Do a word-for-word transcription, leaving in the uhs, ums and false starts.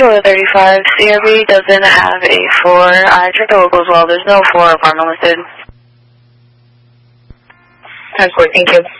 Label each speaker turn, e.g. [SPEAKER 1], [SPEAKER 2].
[SPEAKER 1] Kilo thirty-five, C R B doesn't have a floor. I checked the local as well. There's no floor apartment listed.
[SPEAKER 2] ten four, thank you.